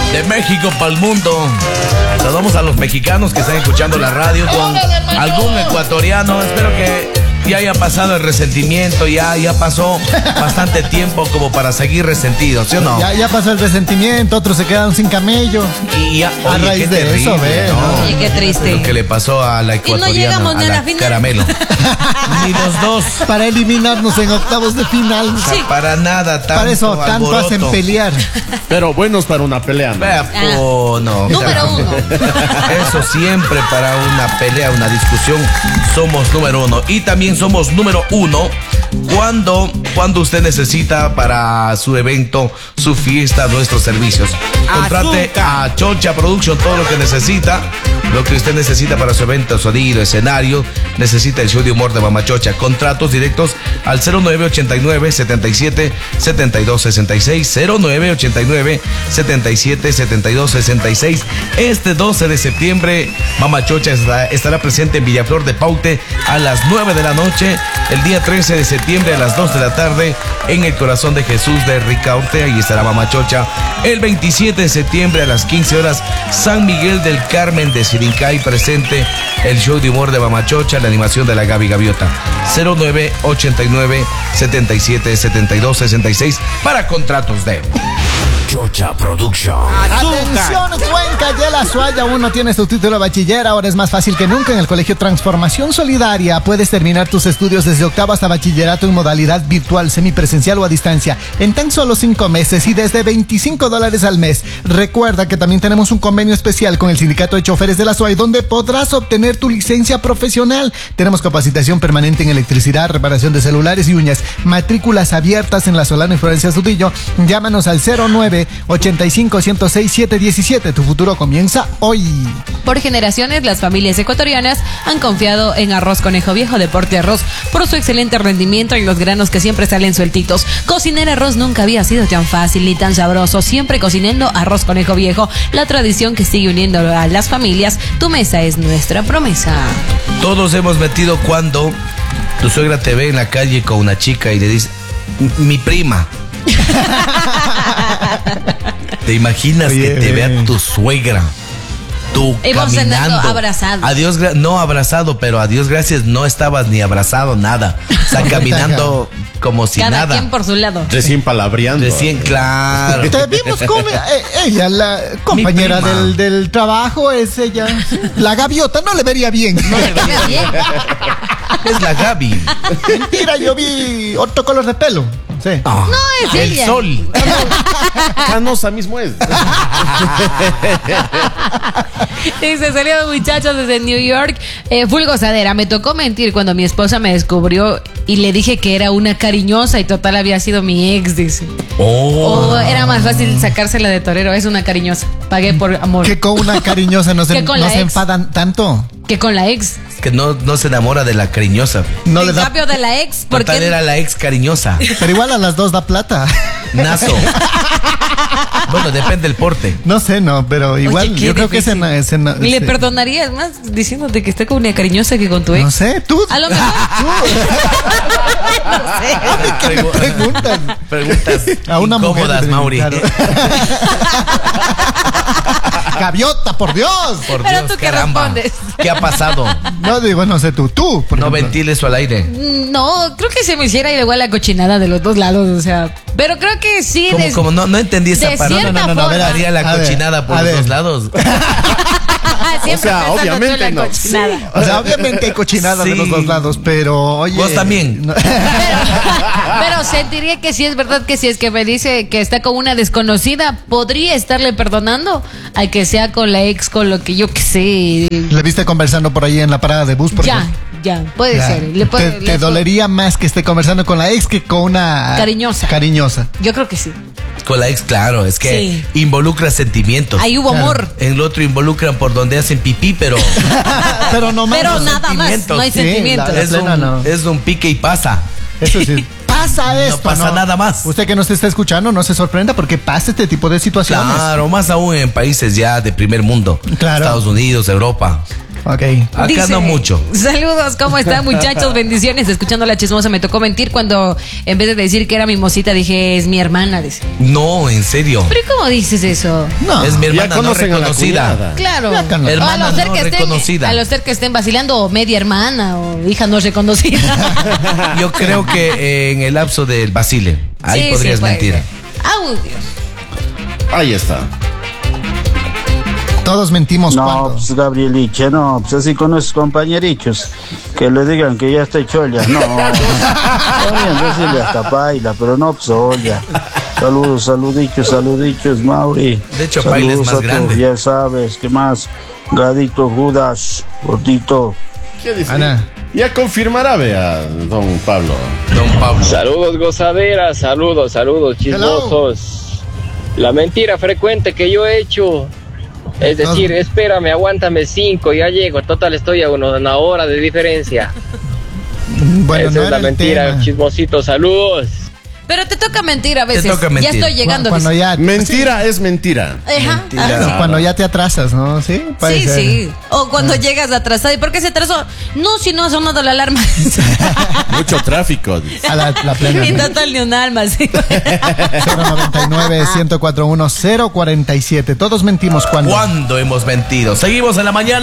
De México para el mundo. Saludamos a los mexicanos que están escuchando la radio con algún ecuatoriano. Espero que ya haya pasado el resentimiento, ya pasó bastante tiempo como para seguir resentidos, ¿sí o no? Ya pasó el resentimiento, otros se quedaron sin camello. Y ya, a raíz de eso, ¿ves? ¿no? Oye, qué triste. Lo que le pasó a la ecuatoriana, y no llegamos ni a la final. Caramelo. Ni los dos. Para eliminarnos en octavos de final. O sea, sí. Para nada, tanto para eso, tanto alboroto. hacen pelear. Pero buenos para una pelea, ¿no? Oh, no. Número uno. Eso siempre para una pelea, una discusión, somos número uno. Y también somos número uno cuando usted necesita para su evento, su fiesta, nuestros servicios. Contrate a Chocha Production todo lo que necesita. Lo que usted necesita para su evento, sonido, escenario, necesita el show de humor de Mama Chocha. Contratos directos al 0989 77 72 66, 0989 77 72 66. Este 12 de septiembre, Mama Chocha estará presente en Villaflor de Paute a las 9 de la noche. El día 13 de septiembre a las 2 de la tarde en el Corazón de Jesús de Ricaurte. Ahí estará Mama Chocha. El 27 de septiembre a las 15 horas, San Miguel del Carmen de Sirincay presente el show de humor de Mama Chocha, la animación de la Gaby Gaviota. 0989 77 72 66 para contratos de Chocha Production. Atención, Cuenca y el Azuay, aún no tienes tu título de bachiller, ahora es más fácil que nunca en el Colegio Transformación Solidaria. Puedes terminar tus estudios desde octavo hasta bachillerato en modalidad virtual, semipresencial o a distancia, en tan solo 5 meses y desde $25 al mes. Recuerda que también tenemos un convenio especial con el Sindicato de Choferes de la Azuay, donde podrás obtener tu licencia profesional. Tenemos capacitación permanente en electricidad, reparación de celulares y uñas, matrículas abiertas en La Solana y Florencia Sudillo. Llámanos al 0985-106-717. Tu futuro comienza hoy. Por generaciones, las familias ecuatorianas han confiado en Arroz Conejo Viejo de Porte Arroz por su excelente rendimiento y los granos que siempre salen sueltitos. Cocinar arroz nunca había sido tan fácil ni tan sabroso. Siempre cocinando Arroz Conejo Viejo, la tradición que sigue uniendo a las familias. Tu mesa es nuestra promesa. Todos hemos metido cuando tu suegra te ve en la calle con una chica y le dice, mi prima. ¿Te imaginas que te vea tu suegra? Tú caminando, abrazado. Adiós, no abrazado, pero a Dios gracias no estabas ni abrazado, nada. O sea, caminando como si cada nada. Cada quien por su lado. Recién palabreando. Recién, claro. Te vimos con ella, la compañera del trabajo, es ella. La gaviota no le vería bien. No le vería bien. Es la Gaby. Mentira, yo vi otro color de pelo. Sí. Oh, no es el ella. Sol. Canosa mismo es. Dice, saludos muchachos desde New York. Full gozadera. Me tocó mentir cuando mi esposa me descubrió y le dije que era una cariñosa y total había sido mi ex, dice. Era más fácil sacársela de torero. Es una cariñosa. Pagué por amor. Que con una cariñosa no se enfadan tanto. Que con la ex. Que no se enamora de la cariñosa. No le da cambio de la ex. Porque era la ex cariñosa. Pero igual a las dos da plata. Nazo. Bueno, depende del porte. No sé, no, pero igual. Oye, yo creo que le perdonarías más diciéndote que está con una cariñosa que con tu ex. No sé, tú. A lo mejor. No sé. ¿Qué me preguntas? Preguntas a una incómodas, mujer. Mauri. Claro. Gaviota, por Dios. Por Pero Dios, tú qué caramba. respondes. ¿Qué ha pasado? No digo, no sé tú. No ejemplo. ventiles eso al aire. No, creo que se me hiciera igual la cochinada de los dos lados, o sea. Pero creo que sí. Como no entendí esa parte. No, a ver, haría la cochinada por los dos lados. O sea, obviamente no. Sí. O sea, obviamente hay cochinada de los dos lados, pero oye. Vos también. No. Pero sentiría que sí es verdad que si es que me dice que está con una desconocida, podría estarle perdonando al que sea con la ex, con lo que yo que sé. ¿Le viste conversando por ahí en la parada de bus? Ya, puede ser. ¿Te dolería más que esté conversando con la ex que con una cariñosa? Yo creo que sí. Con la ex, claro, es que involucra sentimientos. Ahí hubo amor. En el otro involucran por donde hacen pipí, pero no más. Pero nada más, no hay sentimientos. Es un pique y pasa. Eso sí. Pasa esto. No pasa nada más. Usted que nos está escuchando, no se sorprenda porque pasa este tipo de situaciones. Claro, más aún en países ya de primer mundo. Claro. Estados Unidos, Europa. Ok. Acá Dice, no mucho. Saludos, ¿cómo están, muchachos? Bendiciones. Escuchando La Chismosa me tocó mentir cuando en vez de decir que era mi mosita dije es mi hermana, dice. No, en serio. ¿Pero cómo dices eso? No. Es mi Ya hermana no conocen a la reconocida. cuñada. Claro. Ya, Carlos. Hermana a los no reconocida. A los ser que estén vacilando, o media hermana, o hija no reconocida. Yo creo que en el lapso del Basile, ahí Sí, podrías puede mentir. ser. Audios. Ahí está. Todos mentimos No, cuando. pues Gabrieliche, no, pues así con esos compañeritos que le digan que ya está cholla, no. Está bien decirle hasta paila, pero no, pues olla. Saludos, saluditos, Mauri. De hecho, paila es Saludos más a todos, grande. ya sabes, ¿qué más? Gadito, Judas, Gordito. ¿Qué dice? Ana. Ya confirmará, vea, don Pablo. Don Pablo. Saludos gozaderas, saludos chismosos. La mentira frecuente que yo he hecho es decir, espérame, aguántame 5, ya llego. Total, estoy a una hora de diferencia. Bueno, Esa no es la era el mentira, tema. chismosito, saludos. Pero te toca mentir a veces. Te toca mentir. Ya estoy llegando. Cuando dice. ya. Mentira es mentira. Ajá, Mentira. ajá, sí. Cuando ya te atrasas, ¿no? Sí, puede Sí, ser. sí. O cuando llegas atrasado. ¿Y por qué se atrasó? No, si no ha sonado la alarma. Mucho tráfico. A la plena. Ni total ni un alma, sí. 099-104-1047. Todos mentimos cuando. ¿Cuándo hemos mentido? Seguimos en la mañana.